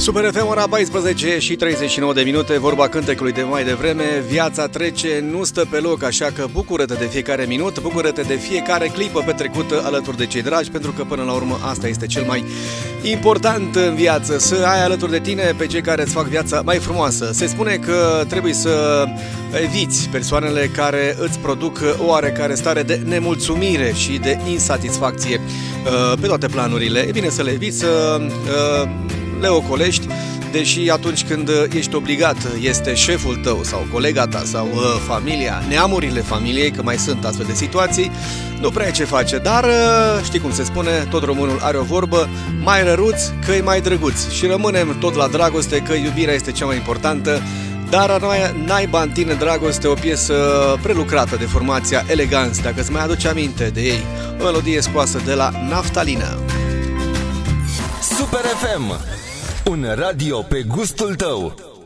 Super FM, ora 14 și 39 de minute, vorba cântecului de mai devreme. Viața trece, nu stă pe loc, așa că bucură-te de fiecare minut, bucură-te de fiecare clipă petrecută alături de cei dragi, pentru că până la urmă asta este cel mai important în viață, să ai alături de tine pe cei care îți fac viața mai frumoasă. Se spune că trebuie să eviți persoanele care îți produc o oarecare stare de nemulțumire și de insatisfacție pe toate planurile. E bine să le eviți, să le ocolești, deși atunci când ești obligat, este șeful tău sau colega ta sau familia, neamurile familiei, că mai sunt astfel de situații, nu prea ai ce face, dar știi cum se spune, tot românul are o vorbă, mai răruț că-i mai drăguț, și rămânem tot la dragoste, că iubirea este cea mai importantă. Dar Naiba în tine dragoste, o piesă prelucrată de formația Eleganți, dacă îți mai aduci aminte de ei, o melodie scoasă de la Naftalina. Super FM, un radio pe gustul tău.